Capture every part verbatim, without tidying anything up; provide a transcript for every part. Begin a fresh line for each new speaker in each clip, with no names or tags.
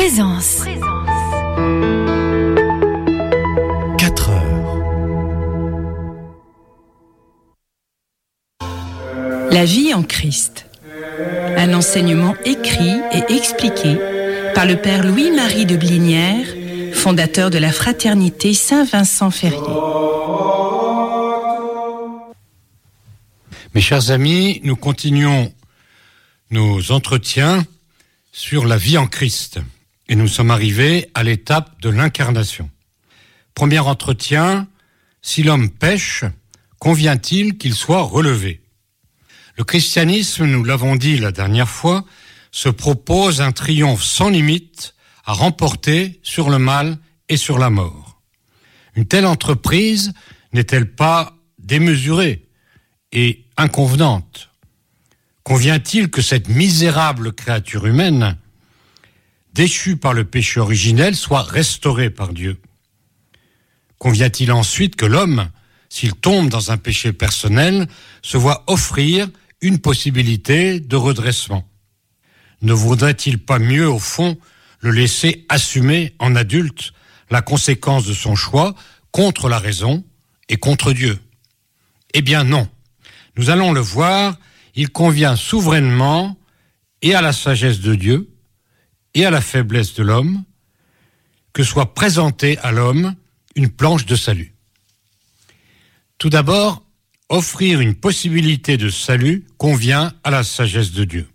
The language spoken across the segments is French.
Présence.
quatre heures.
La vie en Christ. Un enseignement écrit et expliqué par le père Louis-Marie de Blinière, fondateur de la fraternité Saint-Vincent-Ferrier.
Mes chers amis, nous continuons nos entretiens sur la vie en Christ. Et nous sommes arrivés à l'étape de l'incarnation. Premier entretien, si l'homme pêche, convient-il qu'il soit relevé ? Le christianisme, nous l'avons dit la dernière fois, se propose un triomphe sans limite à remporter sur le mal et sur la mort. Une telle entreprise n'est-elle pas démesurée et inconvenante ? Convient-il que cette misérable créature humaine, déchue par le péché originel, soit restaurée par Dieu ? Convient-il ensuite que l'homme, s'il tombe dans un péché personnel, se voit offrir une possibilité de redressement ? Ne vaudrait-il pas mieux, au fond, le laisser assumer en adulte la conséquence de son choix contre la raison et contre Dieu ? Eh bien non. Nous allons le voir, il convient souverainement et à la sagesse de Dieu et à la faiblesse de l'homme que soit présentée à l'homme une planche de salut. Tout d'abord, offrir une possibilité de salut convient à la sagesse de Dieu.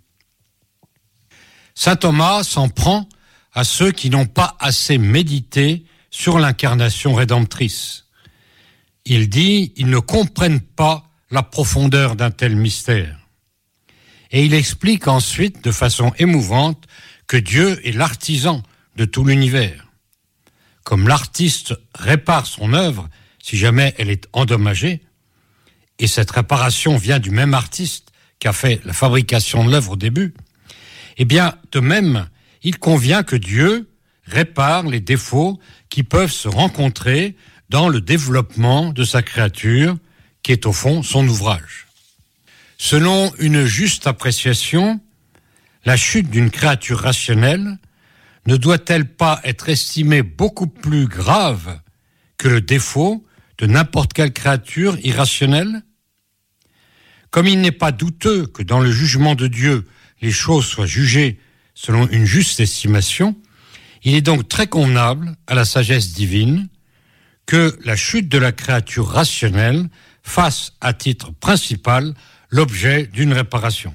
Saint Thomas s'en prend à ceux qui n'ont pas assez médité sur l'incarnation rédemptrice. Il dit, ils ne comprennent pas la profondeur d'un tel mystère. Et il explique ensuite, de façon émouvante, que Dieu est l'artisan de tout l'univers. Comme l'artiste répare son œuvre si jamais elle est endommagée, et cette réparation vient du même artiste qui a fait la fabrication de l'œuvre au début, eh bien, de même, il convient que Dieu répare les défauts qui peuvent se rencontrer dans le développement de sa créature, qui est au fond son ouvrage. Selon une juste appréciation, la chute d'une créature rationnelle ne doit-elle pas être estimée beaucoup plus grave que le défaut de n'importe quelle créature irrationnelle ? Comme il n'est pas douteux que dans le jugement de Dieu, les choses soient jugées selon une juste estimation, il est donc très convenable à la sagesse divine que la chute de la créature rationnelle fasse à titre principal l'objet d'une réparation.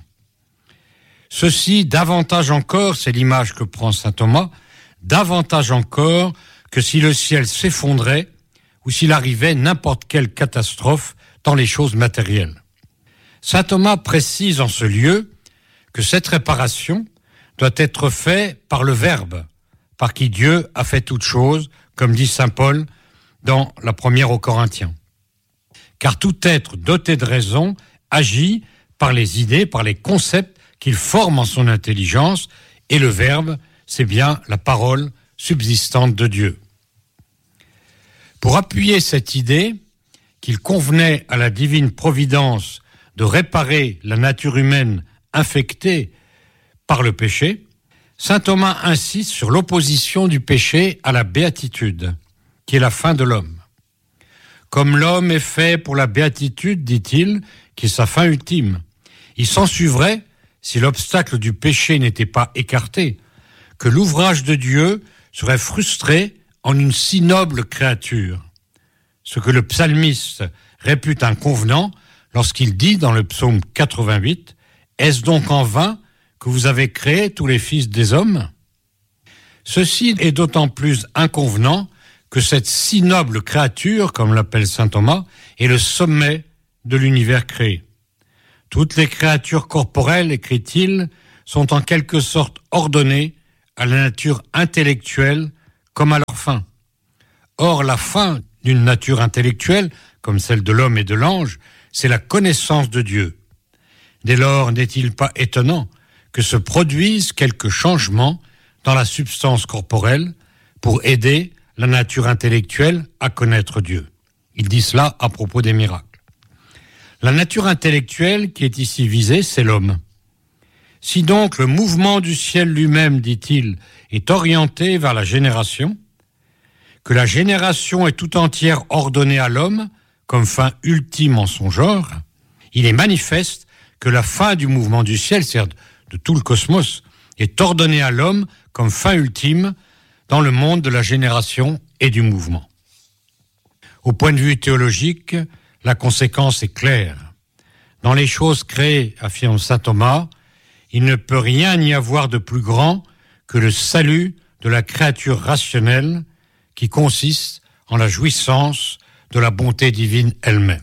Ceci, davantage encore, c'est l'image que prend saint Thomas, davantage encore que si le ciel s'effondrait ou s'il arrivait n'importe quelle catastrophe dans les choses matérielles. Saint Thomas précise en ce lieu que cette réparation doit être faite par le Verbe, par qui Dieu a fait toutes choses, comme dit saint Paul dans la première aux Corinthiens. Car tout être doté de raison agit par les idées, par les concepts qu'il forme en son intelligence, et le Verbe, c'est bien la parole subsistante de Dieu. Pour appuyer cette idée qu'il convenait à la divine providence de réparer la nature humaine infectée par le péché, saint Thomas insiste sur l'opposition du péché à la béatitude, qui est la fin de l'homme. Comme l'homme est fait pour la béatitude, dit-il, qui est sa fin ultime, il s'ensuivrait, si l'obstacle du péché n'était pas écarté, que l'ouvrage de Dieu serait frustré en une si noble créature. Ce que le psalmiste répute inconvenant lorsqu'il dit dans le psaume quatre-vingt-huit, « Est-ce donc en vain que vous avez créé tous les fils des hommes ?» Ceci est d'autant plus inconvenant que cette si noble créature, comme l'appelle saint Thomas, est le sommet de l'univers créé. Toutes les créatures corporelles, écrit-il, sont en quelque sorte ordonnées à la nature intellectuelle comme à leur fin. Or, la fin d'une nature intellectuelle, comme celle de l'homme et de l'ange, c'est la connaissance de Dieu. Dès lors, n'est-il pas étonnant que se produisent quelques changements dans la substance corporelle pour aider la nature intellectuelle à connaître Dieu. Il dit cela à propos des miracles. La nature intellectuelle qui est ici visée, c'est l'homme. Si donc le mouvement du ciel lui-même, dit-il, est orienté vers la génération, que la génération est tout entière ordonnée à l'homme comme fin ultime en son genre, il est manifeste que la fin du mouvement du ciel, c'est-à-dire de tout le cosmos, est ordonnée à l'homme comme fin ultime dans le monde de la génération et du mouvement. Au point de vue théologique, la conséquence est claire. Dans les choses créées, affirme saint Thomas, il ne peut rien y avoir de plus grand que le salut de la créature rationnelle qui consiste en la jouissance de la bonté divine elle-même.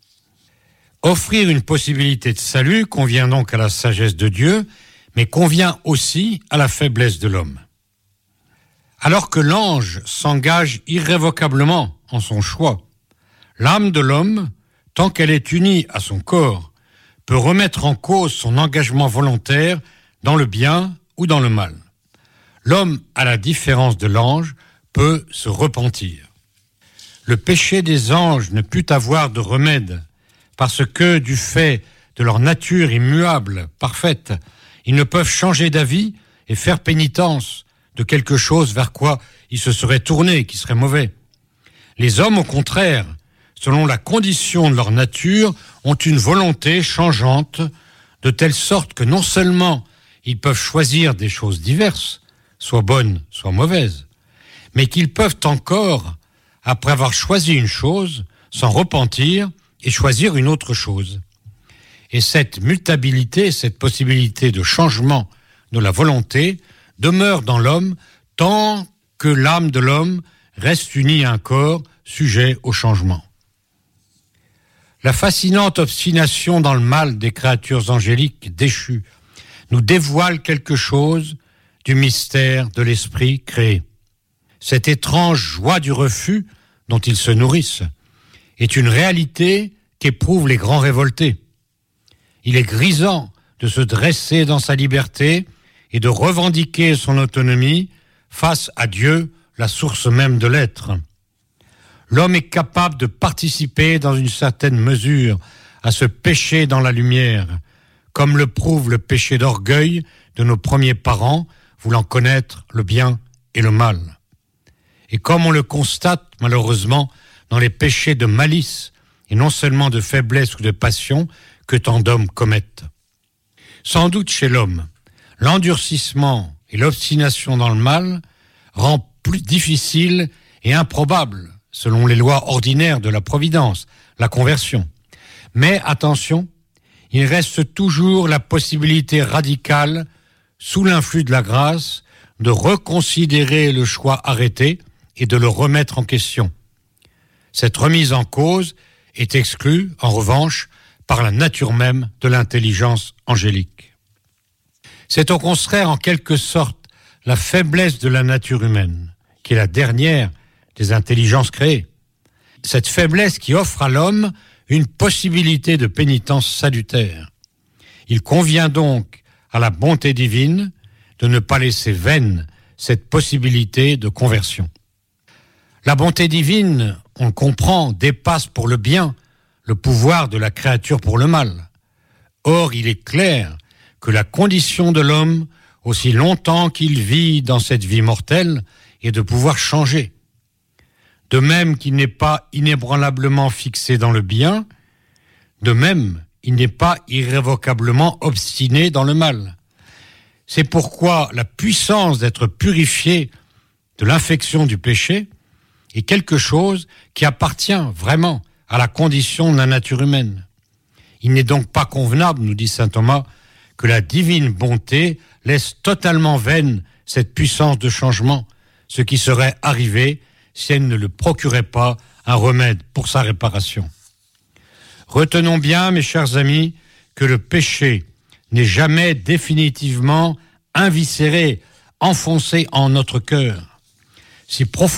Offrir une possibilité de salut convient donc à la sagesse de Dieu, mais convient aussi à la faiblesse de l'homme. Alors que l'ange s'engage irrévocablement en son choix, l'âme de l'homme, tant qu'elle est unie à son corps, peut remettre en cause son engagement volontaire dans le bien ou dans le mal. L'homme, à la différence de l'ange, peut se repentir. Le péché des anges ne put avoir de remède, parce que, du fait de leur nature immuable, parfaite, ils ne peuvent changer d'avis et faire pénitence de quelque chose vers quoi ils se seraient tournés, qui serait mauvais. Les hommes, au contraire, selon la condition de leur nature, ont une volonté changeante, de telle sorte que non seulement ils peuvent choisir des choses diverses, soit bonnes, soit mauvaises, mais qu'ils peuvent encore, après avoir choisi une chose, s'en repentir et choisir une autre chose. Et cette mutabilité, cette possibilité de changement de la volonté demeure dans l'homme tant que l'âme de l'homme reste unie à un corps sujet au changement. La fascinante obstination dans le mal des créatures angéliques déchues nous dévoile quelque chose du mystère de l'esprit créé. Cette étrange joie du refus dont ils se nourrissent est une réalité qu'éprouvent les grands révoltés. Il est grisant de se dresser dans sa liberté et de revendiquer son autonomie face à Dieu, la source même de l'être. L'homme est capable de participer dans une certaine mesure à ce péché dans la lumière, comme le prouve le péché d'orgueil de nos premiers parents, voulant connaître le bien et le mal. Et comme on le constate malheureusement dans les péchés de malice, et non seulement de faiblesse ou de passion, que tant d'hommes commettent. Sans doute chez l'homme, l'endurcissement et l'obstination dans le mal rend plus difficile et improbable, selon les lois ordinaires de la providence, la conversion. Mais attention, il reste toujours la possibilité radicale, sous l'influx de la grâce, de reconsidérer le choix arrêté et de le remettre en question. Cette remise en cause est exclue, en revanche, par la nature même de l'intelligence angélique. C'est au contraire, en quelque sorte, la faiblesse de la nature humaine, qui est la dernière des intelligences créées. Cette faiblesse qui offre à l'homme une possibilité de pénitence salutaire. Il convient donc à la bonté divine de ne pas laisser vaine cette possibilité de conversion. La bonté divine, on le comprend, dépasse pour le bien le pouvoir de la créature pour le mal. Or, il est clair que la condition de l'homme, aussi longtemps qu'il vit dans cette vie mortelle, est de pouvoir changer. De même qu'il n'est pas inébranlablement fixé dans le bien, de même, il n'est pas irrévocablement obstiné dans le mal. C'est pourquoi la puissance d'être purifié de l'infection du péché est quelque chose qui appartient vraiment à la condition de la nature humaine. Il n'est donc pas convenable, nous dit saint Thomas, que la divine bonté laisse totalement vaine cette puissance de changement, ce qui serait arrivé si elle ne le procurait pas un remède pour sa réparation. Retenons bien, mes chers amis, que le péché n'est jamais définitivement inviscéré, enfoncé en notre cœur. Si profondément